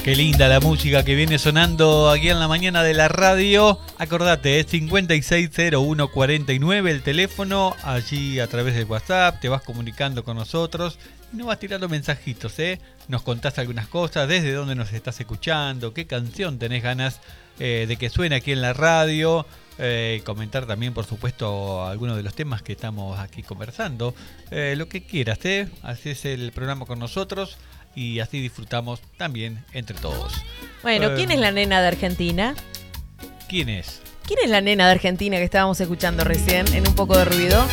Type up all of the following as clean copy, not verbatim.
Qué linda la música que viene sonando aquí en la mañana de la radio. Acordate, es 560149 el teléfono. Allí a través del WhatsApp te vas comunicando con nosotros y nos vas tirando mensajitos, Nos contás algunas cosas, desde dónde nos estás escuchando, qué canción tenés ganas de que suene aquí en la radio. Comentar también, por supuesto, algunos de los temas que estamos aquí conversando. Lo que quieras, Haces el programa con nosotros. Y así disfrutamos también entre todos. Bueno, ¿quién es la nena de Argentina? ¿Quién es? ¿Quién es la nena de Argentina que estábamos escuchando recién en un poco de ruido?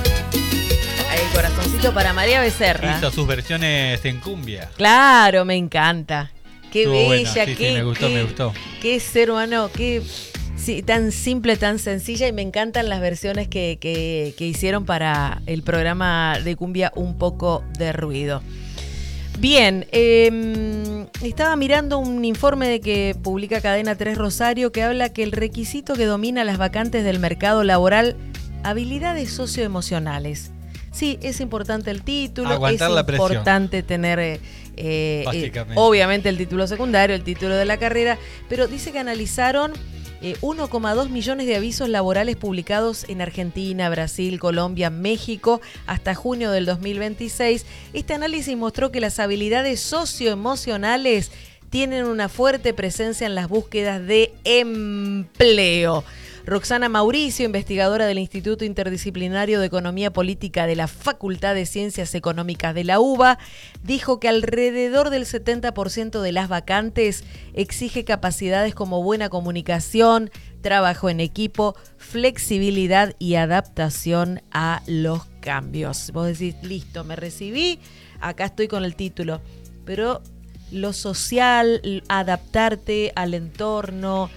Ahí el corazoncito para María Becerra. Hizo sus versiones en cumbia. Claro, me encanta. Qué Estuvo bella, buena. Sí, qué, sí, me gustó. Qué ser humano, qué sí, tan simple, tan sencilla, y me encantan las versiones que hicieron para el programa de cumbia Un poco de ruido. Bien, estaba mirando un informe de que publica Cadena 3 Rosario que habla que el requisito que domina las vacantes del mercado laboral, habilidades socioemocionales. Sí, es importante el título, aguantar es la presión. Importante tener obviamente el título secundario, el título de la carrera, pero dice que analizaron 1,2 millones de avisos laborales publicados en Argentina, Brasil, Colombia, México hasta junio del 2026. Este análisis mostró que las habilidades socioemocionales tienen una fuerte presencia en las búsquedas de empleo. Roxana Mauricio, investigadora del Instituto Interdisciplinario de Economía Política de la Facultad de Ciencias Económicas de la UBA, dijo que alrededor del 70% de las vacantes exige capacidades como buena comunicación, trabajo en equipo, flexibilidad y adaptación a los cambios. Vos decís, listo, me recibí, acá estoy con el título, pero lo social, adaptarte al entorno,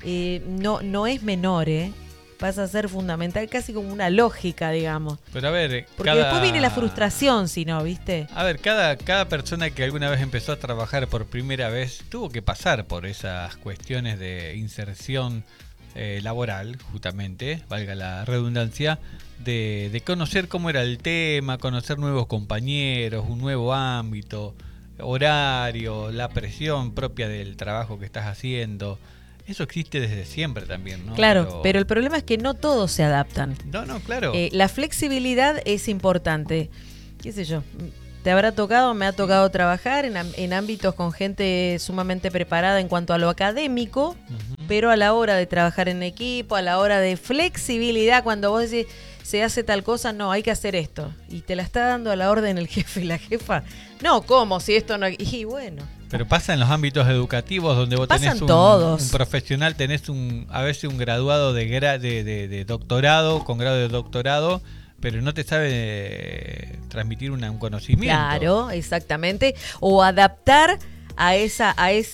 no es menor, pasa a ser fundamental, casi como una lógica, digamos. Pero a ver, porque después viene la frustración, si no, ¿viste? A ver, cada persona que alguna vez empezó a trabajar por primera vez tuvo que pasar por esas cuestiones de inserción laboral, justamente, valga la redundancia, de conocer cómo era el tema, conocer nuevos compañeros, un nuevo ámbito, horario, la presión propia del trabajo que estás haciendo. Eso existe desde siempre también, ¿no? Claro, pero el problema es que no todos se adaptan. No, claro. La flexibilidad es importante. ¿Qué sé yo? ¿Te habrá tocado? Me ha tocado trabajar en ámbitos con gente sumamente preparada en cuanto a lo académico, pero a la hora de trabajar en equipo, a la hora de flexibilidad, cuando vos decís, se hace tal cosa, no, hay que hacer esto. Y te la está dando a la orden el jefe y la jefa. No, ¿cómo? Si esto no... Y bueno... Pero pasa en los ámbitos educativos donde vos tenés un profesional, tenés a veces un graduado de doctorado, con grado de doctorado, pero no te sabe transmitir un conocimiento. Claro, exactamente. O adaptar a ese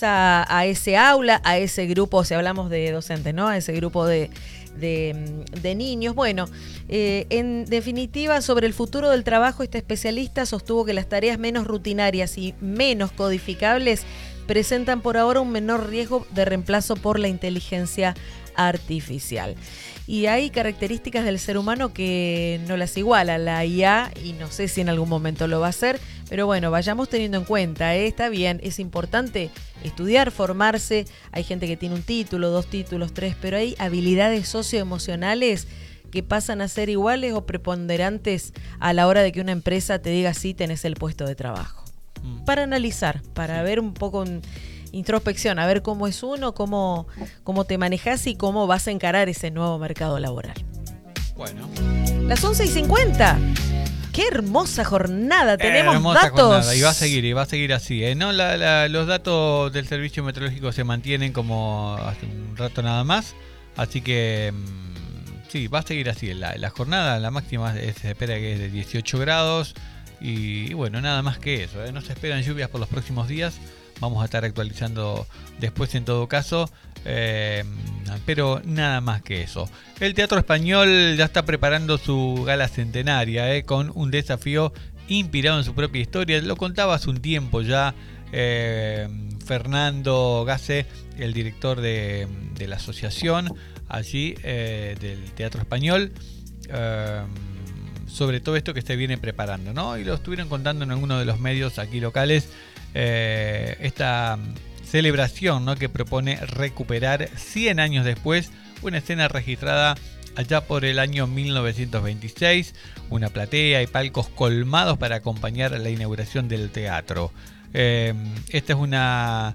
aula, a ese grupo, si hablamos de docentes, ¿no? A ese grupo de niños. Bueno, en definitiva, sobre el futuro del trabajo, este especialista sostuvo que las tareas menos rutinarias y menos codificables presentan por ahora un menor riesgo de reemplazo por la inteligencia artificial. Y hay características del ser humano que no las iguala la IA, y no sé si en algún momento lo va a hacer, pero bueno, vayamos teniendo en cuenta, está bien, es importante estudiar, formarse. Hay gente que tiene un título, 2 títulos, 3, pero hay habilidades socioemocionales que pasan a ser iguales o preponderantes a la hora de que una empresa te diga sí, tenés el puesto de trabajo. Para analizar, para ver un poco introspección, a ver cómo es uno, cómo te manejas y cómo vas a encarar ese nuevo mercado laboral. Bueno. Las 11:50. ¡Qué hermosa jornada! Tenemos hermosa datos. Jornada. Y va a seguir así. No, los datos del Servicio Meteorológico se mantienen como hace un rato nada más. Así que sí, va a seguir así. La jornada, la máxima se espera que es de 18 grados. Y bueno, nada más que eso. No se esperan lluvias por los próximos días. Vamos a estar actualizando después en todo caso. Pero nada más que eso. El Teatro Español ya está preparando su gala centenaria con un desafío inspirado en su propia historia. Lo contaba hace un tiempo ya Fernando Gase, el director de la asociación allí del Teatro Español, sobre todo esto que se viene preparando, ¿no? Y lo estuvieron contando en algunos de los medios aquí locales. Esta celebración, ¿no?, que propone recuperar 100 años después una escena registrada allá por el año 1926, una platea y palcos colmados para acompañar la inauguración del teatro. Esta es una...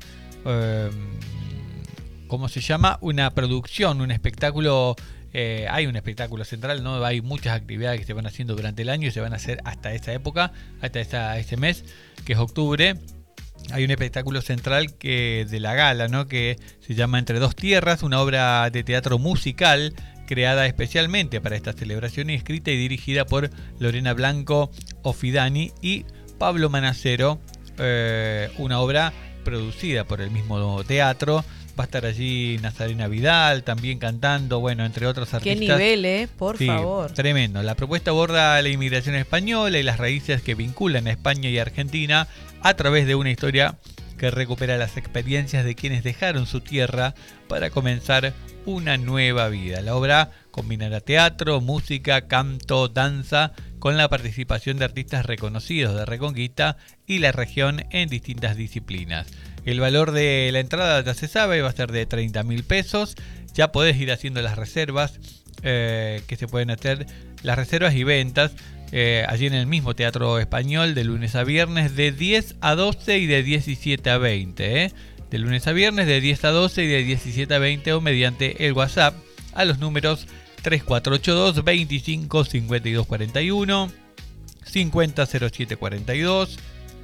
¿cómo se llama? Una producción, un espectáculo. Hay un espectáculo central, ¿no? Hay muchas actividades que se van haciendo durante el año y se van a hacer hasta esa época, hasta este mes, que es octubre. Hay un espectáculo central de la gala, ¿no?, que se llama Entre dos tierras, una obra de teatro musical creada especialmente para esta celebración y escrita y dirigida por Lorena Blanco Offidani y Pablo Manacero, una obra producida por el mismo teatro. Va a estar allí Nazarena Vidal también cantando, bueno, entre otros artistas. Qué nivel, por favor. Tremendo. La propuesta aborda la inmigración española y las raíces que vinculan a España y Argentina a través de una historia que recupera las experiencias de quienes dejaron su tierra para comenzar una nueva vida. La obra combinará teatro, música, canto, danza, con la participación de artistas reconocidos de Reconquista y la región en distintas disciplinas. El valor de la entrada, ya se sabe, va a ser de 30.000 pesos. Ya podés ir haciendo las reservas, que se pueden hacer, las reservas y ventas, allí en el mismo Teatro Español, de lunes a viernes, de 10 a 12 y de 17 a 20. De lunes a viernes, de 10 a 12 y de 17 a 20, o mediante el WhatsApp a los números 3482 25 52 41, 50 07 42,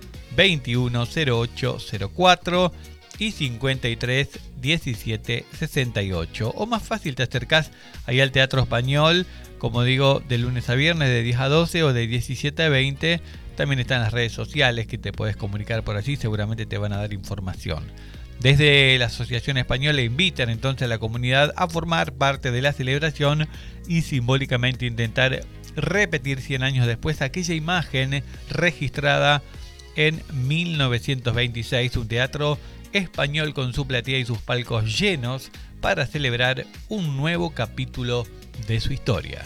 21 08 04 y 53 17 68. O más fácil, te acercás ahí al Teatro Español, como digo, de lunes a viernes, de 10 a 12 o de 17 a 20. También están las redes sociales que te puedes comunicar por allí, seguramente te van a dar información. Desde la Asociación Española invitan entonces a la comunidad a formar parte de la celebración y simbólicamente intentar repetir 100 años después aquella imagen registrada en 1926, un teatro español con su platea y sus palcos llenos para celebrar un nuevo capítulo de su historia.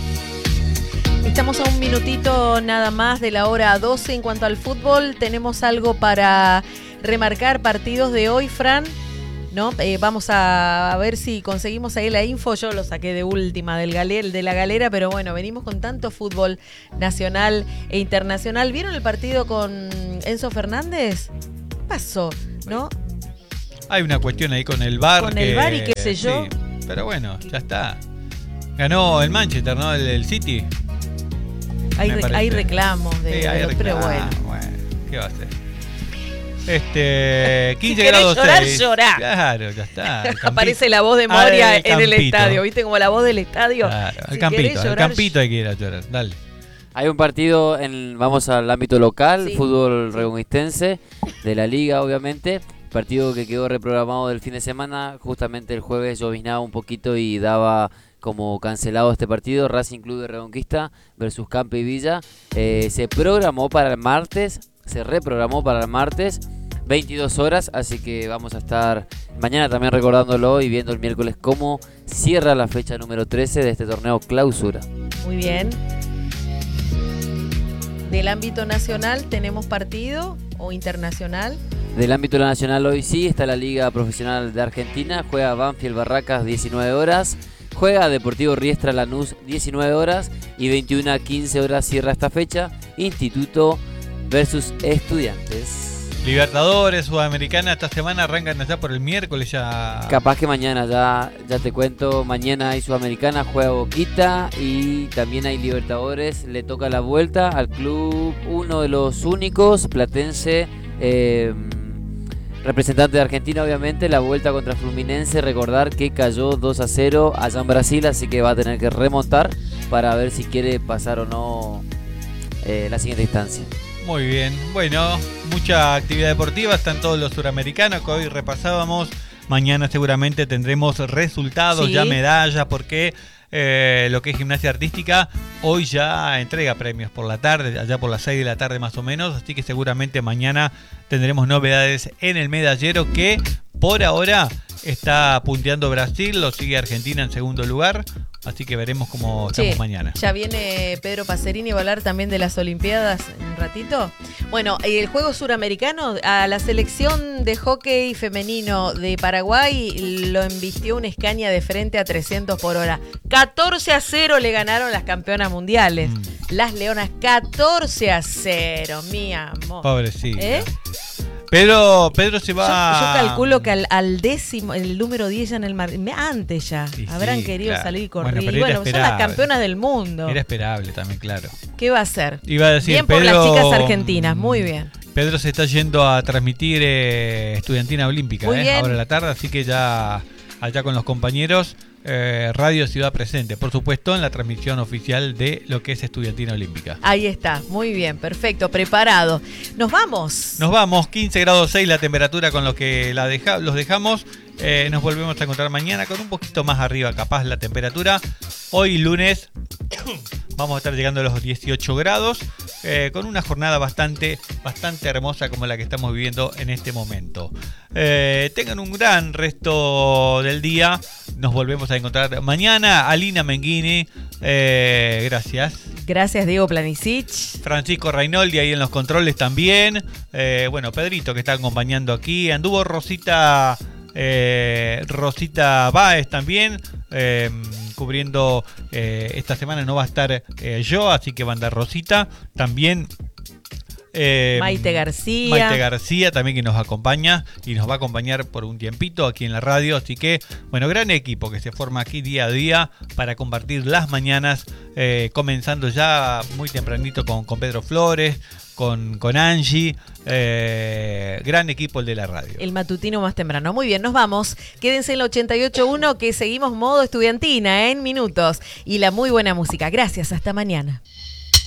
Estamos a un minutito nada más de la hora 12 en cuanto al fútbol. Tenemos algo para remarcar partidos de hoy, Fran, ¿no? Vamos a ver si conseguimos ahí la info. Yo lo saqué de última de la galera, pero bueno, venimos con tanto fútbol nacional e internacional. ¿Vieron el partido con Enzo Fernández? ¿Qué pasó? ¿No? Hay una cuestión ahí con el VAR. Con el VAR y qué sé yo. Sí, pero bueno, ya está. Ganó el Manchester, ¿no? El City. Hay reclamos de sí, hay pero bueno. ¿Qué va a hacer? 15 si grados llorar, 6. Llorá. Claro, ya está. Aparece la voz de Moria en el estadio, ¿viste? Como la voz del estadio. Claro, si al campito hay que ir a llorar, dale. Hay un partido, vamos al ámbito local, sí. Fútbol reconquistense, de la liga obviamente. Partido que quedó reprogramado del fin de semana, justamente el jueves lloviznaba un poquito y daba como cancelado este partido. Racing Club de Reconquista versus Campe y Villa. Se reprogramó para el martes, 22 horas, así que vamos a estar mañana también recordándolo y viendo el miércoles cómo cierra la fecha número 13 de este torneo clausura. Muy bien. Del ámbito nacional, ¿tenemos partido o internacional? Del ámbito nacional hoy sí, está la Liga Profesional de Argentina, juega Banfield Barracas 19 horas, juega Deportivo Riestra Lanús 19 horas y 21 a 15 horas cierra esta fecha, Instituto versus Estudiantes. Libertadores, Sudamericana, esta semana arrancan allá por el miércoles ya. Capaz que mañana, ya te cuento, mañana hay Sudamericana, juega Boquita y también hay Libertadores, le toca la vuelta al club, uno de los únicos, Platense, representante de Argentina obviamente, la vuelta contra Fluminense, recordar que cayó 2-0 allá en Brasil, así que va a tener que remontar para ver si quiere pasar o no la siguiente instancia. Muy bien, bueno, mucha actividad deportiva, están todos los suramericanos que hoy repasábamos. Mañana seguramente tendremos resultados, sí. Ya medallas, porque lo que es gimnasia artística hoy ya entrega premios por la tarde, allá por las 6 de la tarde más o menos, así que seguramente mañana tendremos novedades en el medallero que por ahora está punteando Brasil, lo sigue Argentina en segundo lugar. Así que veremos cómo estamos mañana. Ya viene Pedro Pacerini a hablar también de las Olimpiadas en un ratito. Bueno, el juego suramericano, a la selección de hockey femenino de Paraguay lo embistió un Scania de frente a 300 por hora. 14-0 le ganaron las campeonas mundiales. Las Leonas, 14-0, mi amor. Pobrecita. Pedro se va. Yo calculo que al décimo, el número 10 ya en el mar, antes ya habrán querido salir corriendo. Bueno, son las campeonas del mundo. Era esperable también, claro. ¿Qué va a hacer? Iba a decir, bien por las chicas argentinas, muy bien. Pedro se está yendo a transmitir Estudiantina Olímpica ahora en la tarde, así que ya allá con los compañeros. Radio Ciudad presente, por supuesto, en la transmisión oficial de lo que es Estudiantina Olímpica. Ahí está, muy bien, perfecto, preparado. ¿Nos vamos? Nos vamos, 15 grados 6 la temperatura con lo que los dejamos. Nos volvemos a encontrar mañana con un poquito más arriba, capaz la temperatura. Hoy lunes vamos a estar llegando a los 18 grados, con una jornada bastante hermosa como la que estamos viviendo en este momento. Tengan un gran resto del día. Nos volvemos a encontrar mañana. Alina Menghini, gracias. Gracias, Diego Planisic. Francisco Rainoldi ahí en los controles también. Bueno, Pedrito que está acompañando aquí. Anduvo Rosita Báez también, cubriendo esta semana. No va a estar yo, así que va a andar Rosita también. Maite García también, que nos acompaña y nos va a acompañar por un tiempito aquí en la radio, así que bueno, gran equipo que se forma aquí día a día para compartir las mañanas, comenzando ya muy tempranito con Pedro Flores, con Angie, gran equipo el de la radio. El matutino más temprano. Muy bien, nos vamos. Quédense en la 88.1 que seguimos modo estudiantina en minutos y la muy buena música. Gracias, hasta mañana.